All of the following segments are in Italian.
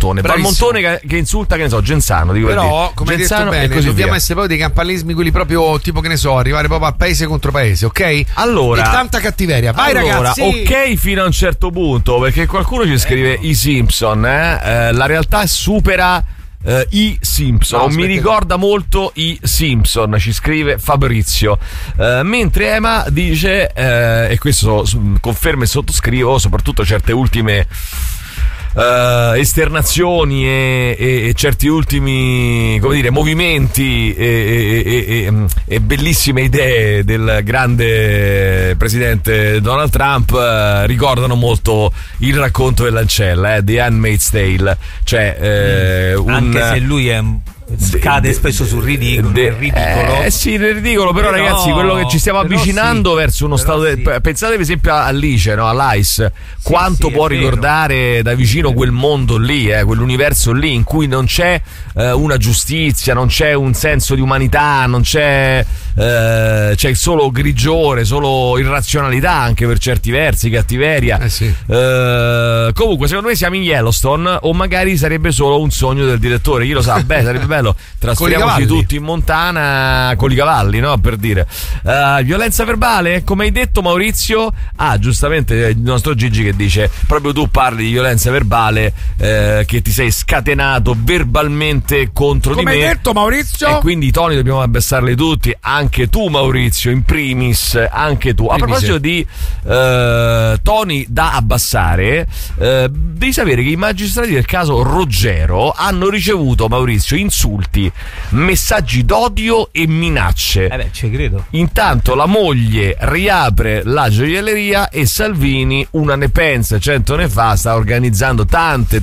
Palmontone. Bravissimo. Palmontone che insulta, che ne so, Genzano. Dico però, come hai detto bene, dobbiamo essere proprio dei campanilismi, quelli proprio tipo, che ne so, arrivare proprio a paese contro paese, ok? Allora, e tanta cattiveria. Vai, ragazzi. Ok, fino a un certo punto, perché qualcuno ci scrive i Simpson, la realtà supera i Simpson, mi ricorda molto i Simpson, ci scrive Fabrizio, mentre Ema dice e questo conferma e sottoscrivo, soprattutto certe ultime esternazioni e certi ultimi, come dire, movimenti e bellissime idee del grande presidente Donald Trump ricordano molto il racconto dell'ancella, The Handmaid's Tale, cioè anche se lui è cade spesso sul ridicolo, sì, nel ridicolo, però ragazzi, quello che ci stiamo avvicinando verso uno stato pensate per esempio a Alice, no? All'Ice, quanto può ricordare da vicino quel mondo lì, quell'universo lì in cui non c'è una giustizia, non c'è un senso di umanità, non c'è solo grigiore, solo irrazionalità anche per certi versi, cattiveria. Comunque secondo me siamo in Yellowstone, o magari sarebbe solo un sogno del direttore, chi lo sa. Beh, sarebbe bello, trasferiamoci tutti in Montana con i cavalli, no? Per dire violenza verbale, come hai detto Maurizio. Giustamente il nostro Gigi che dice proprio tu parli di violenza verbale, che ti sei scatenato verbalmente contro come di me, hai detto Maurizio, e quindi i toni dobbiamo abbassarli tutti, anche tu Maurizio in primis, anche tu. A proposito di toni da abbassare, devi sapere che i magistrati del caso Ruggero hanno ricevuto, Maurizio, insulti, messaggi d'odio e minacce. Ci credo. Intanto la moglie riapre la gioielleria e Salvini, una ne pensa 100 ne fa, sta organizzando tante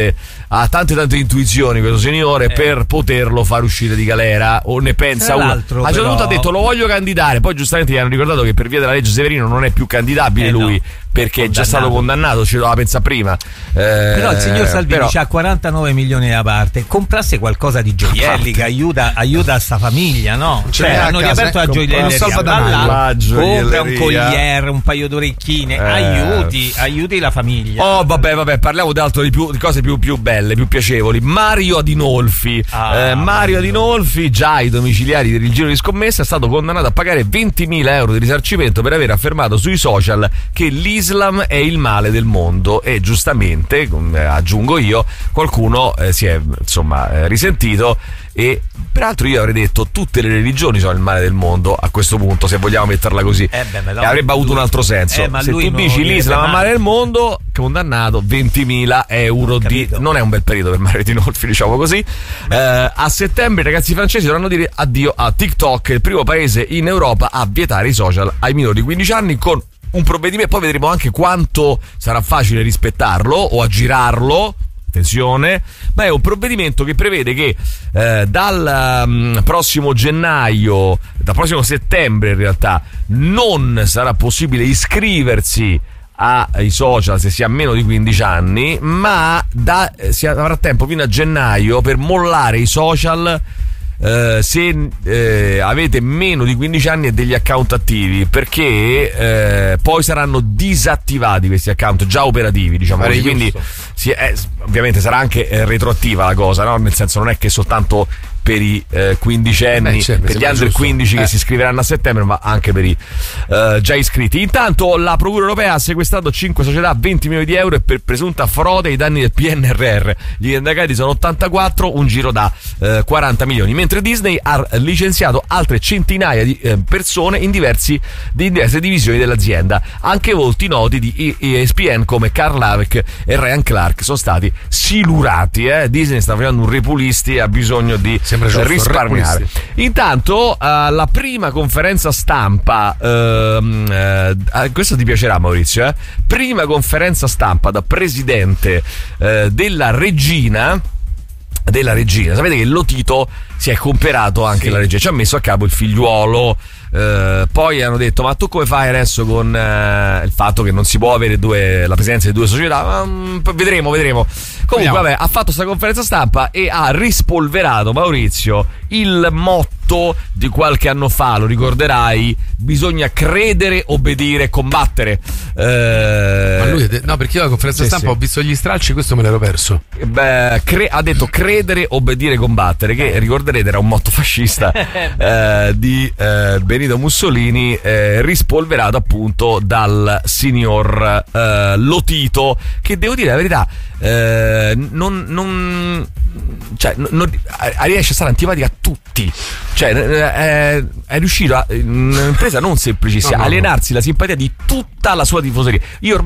intuizioni questo signore per poterlo far uscire di galera, o ne pensa uno. A un certo punto ha detto lo voglio candidare, poi giustamente gli hanno ricordato che per via della legge Severino non è più candidabile lui, no, perché è già stato condannato, ci doveva pensare prima. Però il signor Salvini c'ha 49 milioni da parte, comprasse qualcosa di gioielli che aiuta sta famiglia, no? Cioè hanno riaperto la gioielleria, compra un collier, un paio d'orecchine, aiuti la famiglia. Vabbè, parliamo di cose più belle, più piacevoli. Mario Adinolfi, Mario Adinolfi, già ai domiciliari del giro di scommessa, è stato condannato a pagare 20.000 euro di risarcimento per aver affermato sui social che l'Islam è il male del mondo, e giustamente, aggiungo io, qualcuno si è risentito. E peraltro io avrei detto tutte le religioni sono il male del mondo a questo punto, se vogliamo metterla così, e avrebbe avuto un altro senso. Se tu dici l'Islam è il male del mondo, condannato 20.000 euro non è un bel periodo per Mario Adinolfi, diciamo così. A settembre i ragazzi francesi dovranno dire addio a TikTok, il primo paese in Europa a vietare i social ai minori di 15 anni con un provvedimento. Poi vedremo anche quanto sarà facile rispettarlo o aggirarlo. Attenzione, ma è un provvedimento che prevede che dal prossimo gennaio, dal prossimo settembre in realtà, non sarà possibile iscriversi ai social se si ha meno di 15 anni, ma si avrà tempo fino a gennaio per mollare i social se avete meno di 15 anni e degli account attivi, perché poi saranno disattivati questi account già operativi, diciamo così. Quindi ovviamente sarà anche retroattiva la cosa, no? Nel senso, non è che soltanto per i quindicenni, per gli under 15 che si iscriveranno a settembre, ma anche per i già iscritti. Intanto la Procura Europea ha sequestrato 5 società, 20 milioni di euro per presunta frode ai danni del PNRR. Gli indagati sono 84, un giro da 40 milioni, mentre Disney ha licenziato altre centinaia di persone in diverse divisioni dell'azienda. Anche volti noti di ESPN come Karl Lavec e Ryan Clark sono stati silurati. Disney sta facendo un repulisti e ha bisogno di risparmiare. Intanto la prima conferenza stampa, questo ti piacerà Maurizio, prima conferenza stampa da presidente della regina. Sapete che Lotito si è comperato anche la regina, ci ha messo a capo il figliuolo. Poi hanno detto: ma tu come fai adesso con il fatto che non si può avere la presenza di due società? Vedremo. Comunque, vabbè, ha fatto questa conferenza stampa e ha rispolverato, Maurizio, il motto di qualche anno fa, lo ricorderai: bisogna credere, obbedire, combattere. Ma lui no, perché io alla conferenza stampa ho visto gli stralci, questo me l'ero perso. Ha detto credere, obbedire, combattere, che ricorderete era un motto fascista di Benito Mussolini, rispolverato appunto dal signor Lotito, che devo dire la verità, non riesce a stare antipatica a tutti, cioè è riuscito a un'impresa non semplicissima, alienarsi la simpatia di tutta la sua tifoseria. Io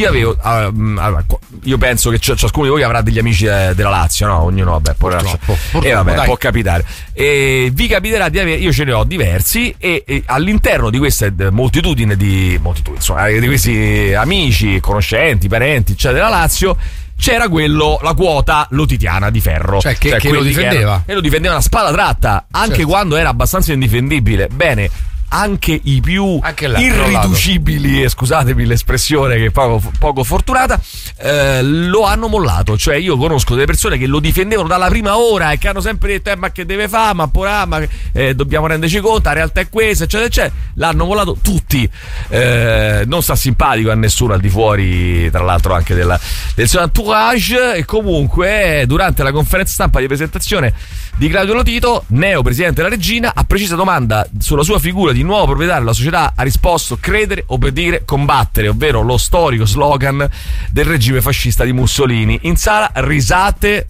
penso che ciascuno di voi avrà degli amici della Lazio, no? Ognuno, vabbè, può capitare, e vi capiterà di avere, io ce ne ho diversi, e all'interno di questa moltitudine di questi amici, conoscenti, parenti, eccetera, della Lazio, c'era la quota lotitiana di ferro, cioè che lo difendeva, e lo difendeva una spada tratta, anche quando era abbastanza indifendibile. Bene, anche i più irriducibili, e scusatemi l'espressione che è poco fortunata, lo hanno mollato. Cioè, io conosco delle persone che lo difendevano dalla prima ora e che hanno sempre detto ma che deve fare, ma dobbiamo renderci conto, la realtà è questa, eccetera eccetera. L'hanno mollato tutti. Non sta simpatico a nessuno al di fuori, tra l'altro, anche del suo entourage. E comunque, durante la conferenza stampa di presentazione di Claudio Lotito, neo presidente della Regina, a precisa domanda sulla sua figura di nuovo proprietario della società, ha risposto: credere, obbedire, combattere, ovvero lo storico slogan del regime fascista di Mussolini. In sala risate,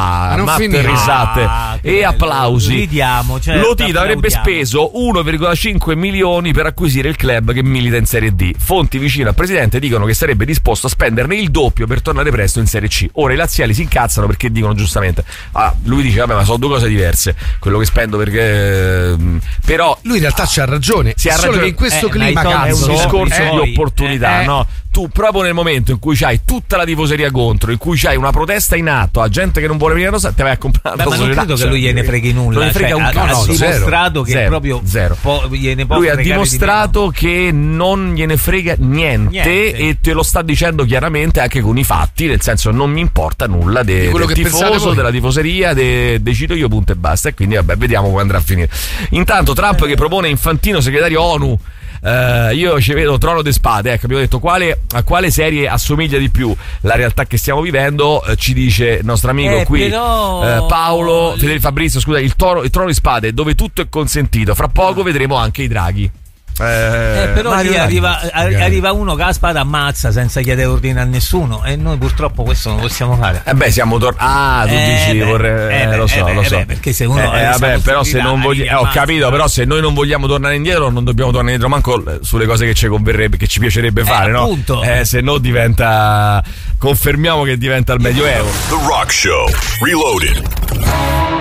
risate e applausi. Ridiamo, Lotito avrebbe speso 1,5 milioni per acquisire il club che milita in Serie D. Fonti vicine al presidente dicono che sarebbe disposto a spenderne il doppio per tornare presto in Serie C. Ora i laziali si incazzano perché dicono giustamente, lui dice vabbè, ma sono due cose diverse, quello che spendo, perché però lui in realtà c'ha ragione, solo che in questo clima è un discorso di opportunità, no? Tu proprio nel momento in cui c'hai tutta la tifoseria contro, in cui c'hai una protesta in atto, a gente che non vuole venire a Rosa, te vai a comprare la società. Ma non credo che lui gliene freghi nulla, non frega ha dimostrato che proprio zero. Lui ha dimostrato che non gliene frega niente, e te lo sta dicendo chiaramente anche con i fatti, nel senso, non mi importa nulla del tifoso, della tifoseria, decido io, punto e basta. E quindi vabbè, vediamo come andrà a finire. Intanto Trump che propone Infantino segretario ONU. Io ci vedo Trono de Spade, abbiamo detto a quale serie assomiglia di più la realtà che stiamo vivendo, ci dice il nostro amico qui Paolo Fabrizio, scusa, il Trono di Spade dove tutto è consentito, fra poco vedremo anche i draghi. Però lì arriva uno che la spada ammazza senza chiedere ordine a nessuno, e noi purtroppo questo non possiamo fare. Siamo tu dici lo so perché se uno però se non vogliamo, ho capito, però se noi non vogliamo tornare indietro, non dobbiamo tornare indietro manco sulle cose che ci converrebbe, che ci piacerebbe fare, no? Se no confermiamo che diventa il Medioevo. The Rock Show Reloaded.